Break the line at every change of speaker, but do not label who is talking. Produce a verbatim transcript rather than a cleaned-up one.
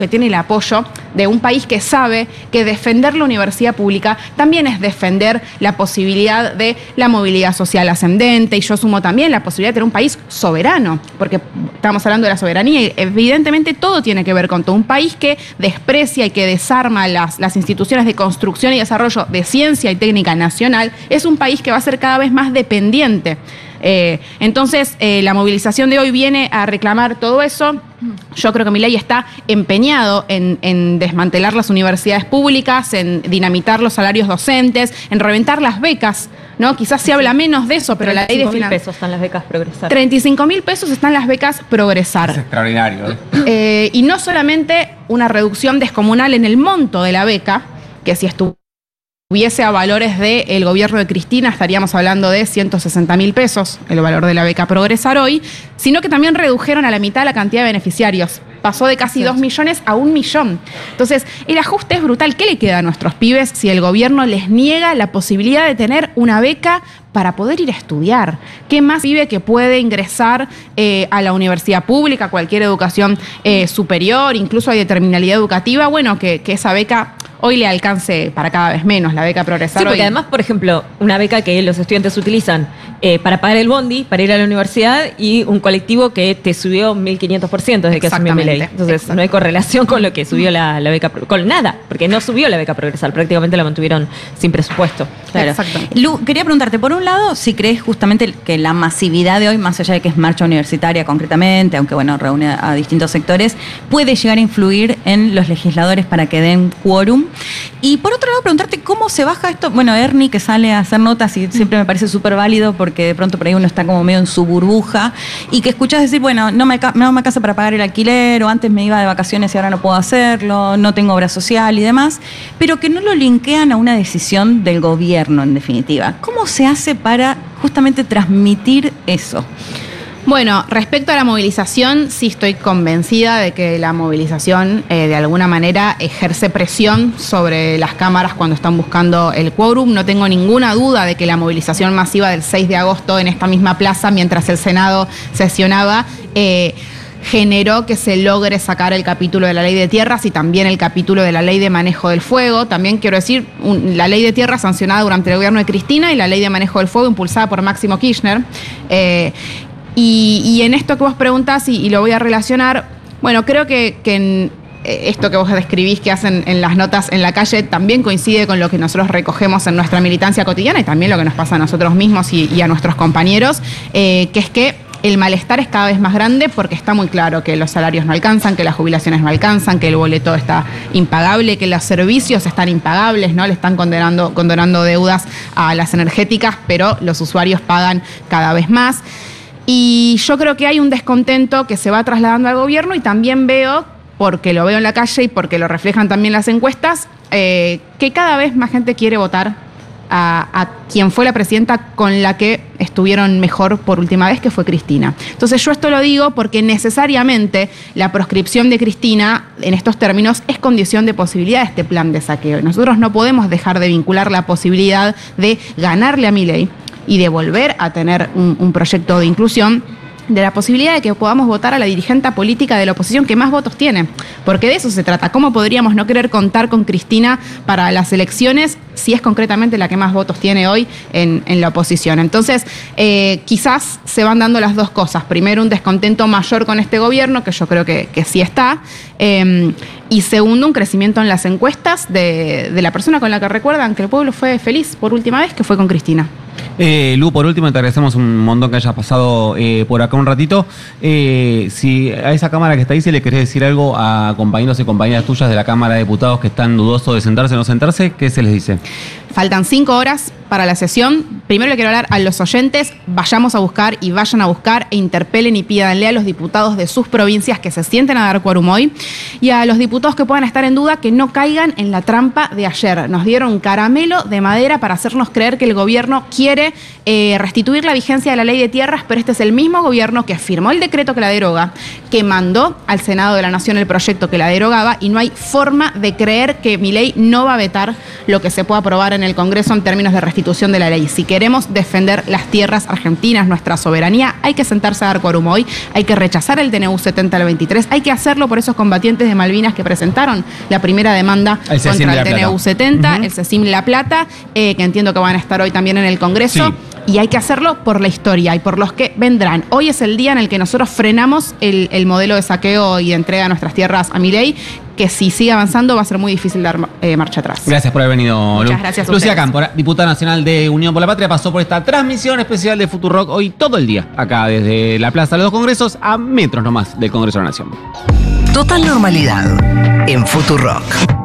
que tiene el apoyo de un país que sabe que defender la universidad pública también es defender la posibilidad de la movilidad social ascendente, y yo sumo también la posibilidad de tener un país soberano, porque estamos hablando de la soberanía y evidentemente todo tiene que ver con todo. Un país que desprecia y que desarma las, las instituciones de construcción y desarrollo de ciencia y técnica nacional es un país que va a ser cada vez más dependiente. Eh, entonces, eh, la movilización de hoy viene a reclamar todo eso. Yo creo que Milei está empeñado en, en desmantelar las universidades públicas, en dinamitar los salarios docentes, en reventar las becas, ¿no? Quizás se habla menos de eso, pero la ley de
treinta y cinco mil pesos están las becas Progresar.
treinta y cinco mil pesos están las becas Progresar.
Es extraordinario, ¿eh?
Eh, y no solamente una reducción descomunal en el monto de la beca, que si estuvo hubiese a valores del gobierno de Cristina, estaríamos hablando de ciento sesenta mil pesos, el valor de la beca Progresar hoy, sino que también redujeron a la mitad la cantidad de beneficiarios. Pasó de casi dos millones a un millón. Entonces, el ajuste es brutal. ¿Qué le queda a nuestros pibes si el gobierno les niega la posibilidad de tener una beca para poder ir a estudiar? ¿Qué más pibe que puede ingresar eh, a la universidad pública, cualquier educación eh, superior, incluso hay de terminalidad educativa? Bueno, que, que esa beca hoy le alcance para cada vez menos, la beca Progresar.
Sí, porque
hoy...
además, por ejemplo, una beca que los estudiantes utilizan eh, para pagar el bondi, para ir a la universidad, y un colectivo que te subió mil quinientos por ciento desde que asumió Milei. Entonces, no hay correlación con lo que subió la, la beca, con nada, porque no subió la beca Progresar, prácticamente la mantuvieron sin presupuesto.
Claro.
Exacto.
Lu, quería preguntarte, por un lado, si crees justamente que la masividad de hoy, más allá de que es marcha universitaria concretamente, aunque bueno, reúne a distintos sectores, puede llegar a influir en los legisladores para que den quórum. Y por otro lado, preguntarte cómo se baja esto. Bueno, Ernie, que sale a hacer notas y siempre me parece súper válido porque de pronto por ahí uno está como medio en su burbuja y que escuchás decir, bueno, no me, no me alcanza para pagar el alquiler, o antes me iba de vacaciones y ahora no puedo hacerlo, no tengo obra social y demás, pero que no lo linkean a una decisión del gobierno, en definitiva. ¿Cómo se hace para justamente transmitir eso?
Bueno, respecto a la movilización, sí estoy convencida de que la movilización eh, de alguna manera ejerce presión sobre las cámaras cuando están buscando el quórum. No tengo ninguna duda de que la movilización masiva del seis de agosto en esta misma plaza, mientras el Senado sesionaba, eh, generó que se logre sacar el capítulo de la ley de tierras y también el capítulo de la ley de manejo del fuego. También quiero decir, un, la ley de tierras sancionada durante el gobierno de Cristina y la ley de manejo del fuego impulsada por Máximo Kirchner. Eh, y, y en esto que vos preguntás, y, y lo voy a relacionar, bueno, creo que, que en esto que vos describís que hacen en las notas en la calle también coincide con lo que nosotros recogemos en nuestra militancia cotidiana y también lo que nos pasa a nosotros mismos y, y a nuestros compañeros, eh, que es que el malestar es cada vez más grande porque está muy claro que los salarios no alcanzan, que las jubilaciones no alcanzan, que el boleto está impagable, que los servicios están impagables, ¿no? Le están condenando, condonando deudas a las energéticas, pero los usuarios pagan cada vez más. Y yo creo que hay un descontento que se va trasladando al gobierno y también veo, porque lo veo en la calle y porque lo reflejan también las encuestas, eh, que cada vez más gente quiere votar a, a quien fue la presidenta con la que estuvieron mejor por última vez, que fue Cristina. Entonces yo esto lo digo porque necesariamente la proscripción de Cristina en estos términos es condición de posibilidad de este plan de saqueo. Nosotros no podemos dejar de vincular la posibilidad de ganarle a Milei y de volver a tener un, un proyecto de inclusión, de la posibilidad de que podamos votar a la dirigente política de la oposición que más votos tiene, porque de eso se trata. ¿Cómo podríamos no querer contar con Cristina para las elecciones si es concretamente la que más votos tiene hoy en, en la oposición? Entonces, eh, quizás se van dando las dos cosas. Primero, un descontento mayor con este gobierno, que yo creo que, que sí está, eh, y segundo, un crecimiento en las encuestas de, de la persona con la que recuerdan que el pueblo fue feliz por última vez, que fue con Cristina.
Eh, Lu, por último, te agradecemos un montón que hayas pasado eh, por acá un ratito. Eh, si a esa cámara que está ahí, si le querés decir algo a compañeros y compañeras tuyas de la Cámara de Diputados que están dudosos de sentarse o no sentarse, ¿qué se les dice?
Faltan cinco horas para la sesión. Primero le quiero hablar a los oyentes, vayamos a buscar y vayan a buscar e interpelen y pídanle a los diputados de sus provincias que se sienten a dar quórum hoy, y a los diputados que puedan estar en duda que no caigan en la trampa de ayer. Nos dieron caramelo de madera para hacernos creer que el gobierno quiere eh, restituir la vigencia de la ley de tierras, pero este es el mismo gobierno que firmó el decreto que la deroga, que mandó al Senado de la Nación el proyecto que la derogaba, y no hay forma de creer que Milei no va a vetar lo que se pueda aprobar en en el Congreso en términos de restitución de la ley. Si queremos defender las tierras argentinas, nuestra soberanía, hay que sentarse a dar quórum hoy, hay que rechazar el T N U setenta al veintitrés, hay que hacerlo por esos combatientes de Malvinas que presentaron la primera demanda
el
contra el T N U setenta, uh-huh. el CECIM La Plata, eh, que entiendo que van a estar hoy también en el Congreso. Sí. Y hay que hacerlo por la historia y por los que vendrán. Hoy es el día en el que nosotros frenamos el, el modelo de saqueo y de entrega de nuestras tierras a Milei, que si sigue avanzando va a ser muy difícil dar eh, marcha atrás.
Gracias por haber venido,
Muchas
Lu.
gracias a
Lucía
ustedes.
Cámpora, diputada nacional de Unión por la Patria, pasó por esta transmisión especial de Futurock hoy todo el día, acá desde la Plaza de los Dos Congresos, a metros nomás del Congreso de la Nación.
Total normalidad en Futurock.